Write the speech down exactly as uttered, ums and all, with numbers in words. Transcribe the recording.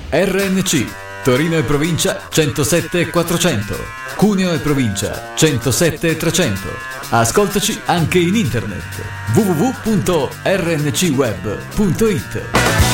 R N C, Torino e provincia centosette e quattrocento, Cuneo e provincia centosette e trecento. Ascoltaci anche in internet w w w punto r n c web punto i t.